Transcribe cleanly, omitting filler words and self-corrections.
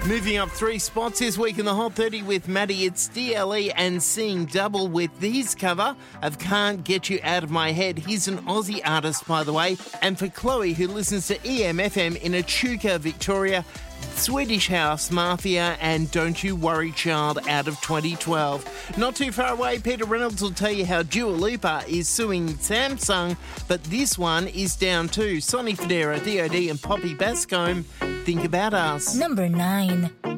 Moving up 3 spots this week in the Hot 30 with Maddie, it's DLE and Seeing Double with his cover of Can't Get You Out of My Head. He's an Aussie artist, by the way. And for Chloe, who listens to EMFM in Echuca, Victoria, Swedish House Mafia and Don't You Worry Child out of 2012. Not too far away, Peter Reynolds will tell you how Dua Lipa is suing Samsung, but this one is down too. Sonny Fodera, DOD and Poppy Bascombe, Think About Us. Number 9.